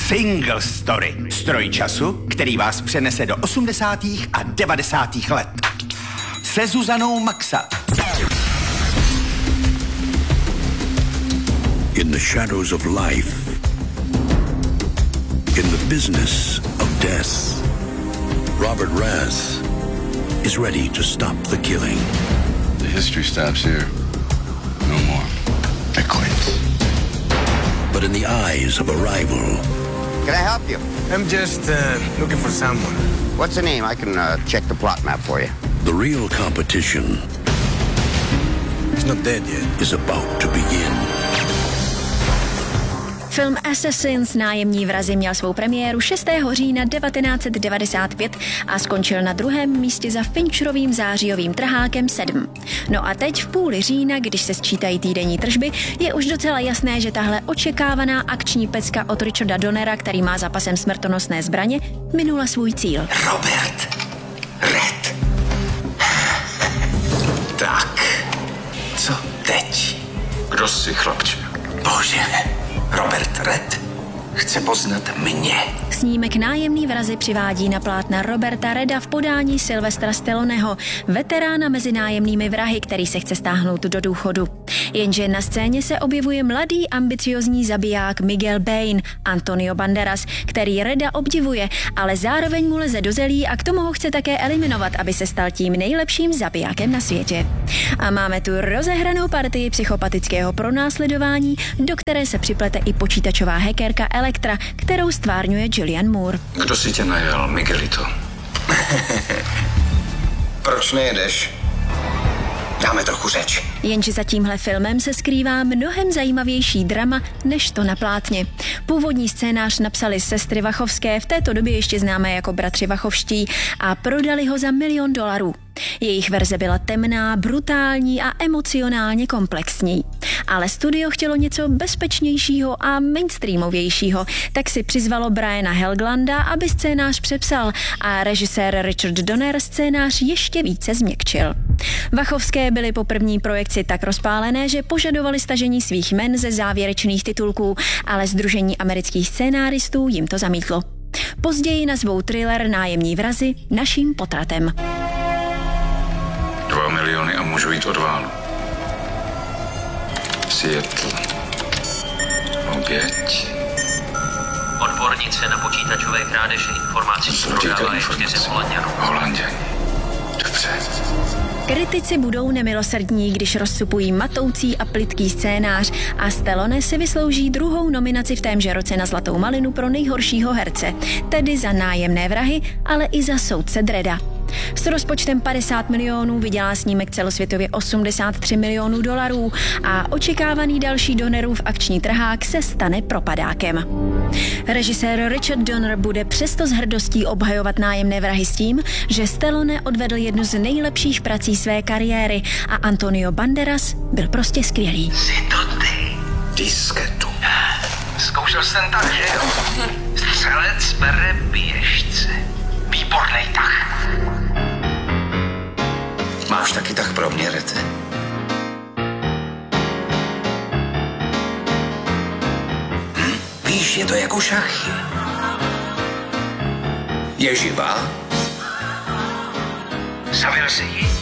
Single Story. Stroj času, který vás přenese do 80. a 90. let. Se Zuzanou Maxa. In the shadows of life, in the business of death, Robert Rath is ready to stop the killing. The history stops here. No more. It quits. But in the eyes of a rival, Can I help you? I'm just looking for someone. What's the name? I can check the plot map for you. the real competition He's not dead yet. is about to begin. Film Assassins, nájemní vrazi, měl svou premiéru 6. října 1995 a skončil na druhém místě za Fincherovým zářijovým trhákem 7. No a teď v půli října, když se sčítají týdenní tržby, je už docela jasné, že tahle očekávaná akční pecka od Richarda Donnera, který má za pasem smrtonosné zbraně, minula svůj cíl. Robert Red. Tak, co teď? Kdo jsi, chlapče? Bože, Robert Red chce poznat mě. Snímek Nájemný vrazi přivádí na plátna Roberta Reda v podání Sylvestra Stalloneho, veterána mezi nájemnými vrahy, který se chce stáhnout do důchodu. Jenže na scéně se objevuje mladý ambiciozní zabiják Miguel Bain, Antonio Banderas, který Reda obdivuje, ale zároveň mu leze do zelí a k tomu ho chce také eliminovat, aby se stal tím nejlepším zabijákem na světě. A máme tu rozehranou partii psychopatického pronásledování, do které se připlete i počítačová hackerka Elektra, kterou stvárňuje Julianne Moore. Kdo si tě najel, Miguelito? Proč nejedeš? Dáme trochu řeč. Jenže za tímhle filmem se skrývá mnohem zajímavější drama, než to na plátně. Původní scénář napsali sestry Wachowské, v této době ještě známé jako bratři Wachowští, a prodali ho za $1 milion. Jejich verze byla temná, brutální a emocionálně komplexní. Ale studio chtělo něco bezpečnějšího a mainstreamovějšího, tak si přizvalo Briana Helglanda, aby scénář přepsal, a režisér Richard Donner scénář ještě více změkčil. Wachowské byly po první projekci tak rozpálené, že požadovali stažení svých jmen ze závěrečných titulků, ale Sdružení amerických scénáristů jim to zamítlo. Později nazvou thriller Nájemní vrazi naším potratem. 2 miliony a můžu jít od válu. Seattle. Oběť. Odbornice na počítačové krádeže informací prodává 4 Holanďanů. Holanděni. Dobře. Kritici budou nemilosrdní, když rozcupují matoucí a plytký scénář, a Stallone si vyslouží druhou nominaci v témže roce na Zlatou malinu pro nejhoršího herce, tedy za Nájemné vrahy, ale i za Soudce Dredda. S rozpočtem 50 milionů vydělá snímek celosvětově $83 milionů a očekávaný další Donnerův akční trhák se stane propadákem. Režisér Richard Donner bude přesto s hrdostí obhajovat Nájemné vrahy s tím, že Stallone odvedl jednu z nejlepších prací své kariéry a Antonio Banderas byl prostě skvělý. Jsi to ty, disketu. Zkoušel jsem tak, že jo? Střelec bere běžce. Výbornej tah. Máš taky tak pro mě, Rete? Víš, je to jako šachy. Je živá? Zavěl si ji?